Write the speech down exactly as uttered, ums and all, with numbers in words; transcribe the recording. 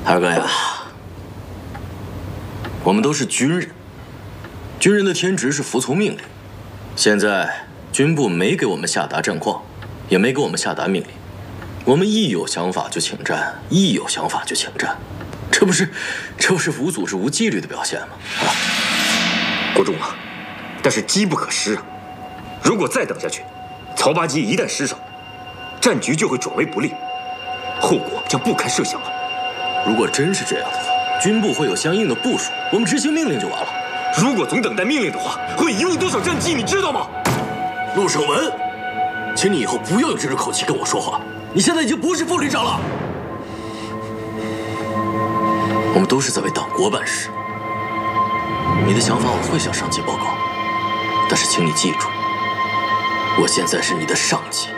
二哥呀，我们都是军人，军人的天职是服从命令。现在军部没给我们下达战况，也没给我们下达命令，我们一有想法就请战，一有想法就请战，这不是这不是无组织无纪律的表现吗？啊， 国忠啊，但是机不可失啊！如果再等下去，曹八旗一旦失守，战局就会转为不利，后果将不堪设想啊！ 如果真是这样的话，军部会有相应的部署，我们执行命令就完了。 如果总等待命令的话，会贻误多少战机，你知道吗？ 陆守文，请你以后不要用这种口气跟我说话。你现在已经不是副旅长了。我们都是在为党国办事。你的想法我会向上级报告，但是请你记住，我现在是你的上级。